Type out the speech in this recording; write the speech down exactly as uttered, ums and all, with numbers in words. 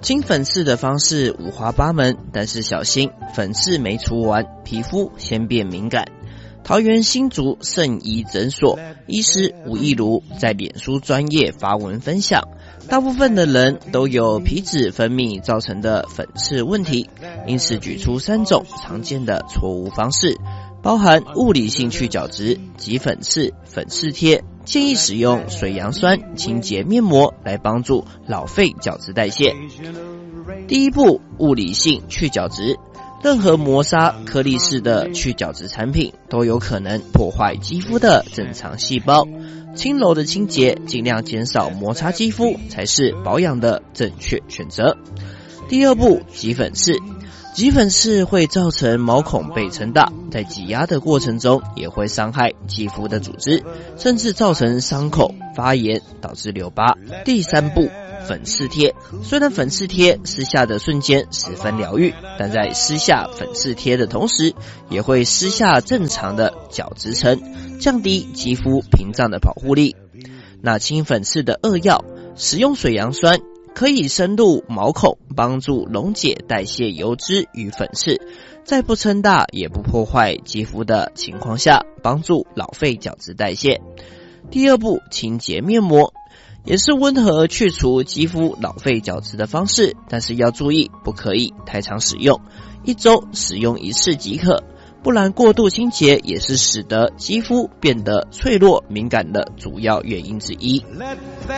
清粉刺的方式五花八门，但是小心粉刺没除完，皮肤先变敏感。桃园新竹圣医诊所医师吴义如在脸书专页发文分享，大部分的人都有皮脂分泌造成的粉刺问题，因此举出三种常见的错误方式，包含物理性去角质、挤粉刺、粉刺贴，建议使用水杨酸清洁面膜来帮助老废角质代谢。第一步，物理性去角质。任何磨砂、颗粒式的去角质产品都有可能破坏肌肤的正常细胞，轻柔的清洁，尽量减少摩擦肌肤才是保养的正确选择。第二步，挤粉刺。挤粉刺会造成毛孔被撑大，在挤压的过程中也会伤害肌肤的组织，甚至造成伤口发炎，导致留疤。第三步，粉刺贴。虽然粉刺贴撕下的瞬间十分疗愈，但在撕下粉刺贴的同时，也会撕下正常的角质层，降低肌肤屏障的保护力。那清粉刺的二要，使用水杨酸可以深入毛孔，帮助溶解代谢油脂与粉刺，在不撑大也不破坏肌肤的情况下，帮助老废角质代谢。第二步，清洁面膜。也是温和去除肌肤老废角质的方式，但是要注意不可以太常使用，一周使用一次即可，不然过度清洁也是使得肌肤变得脆弱敏感的主要原因之一。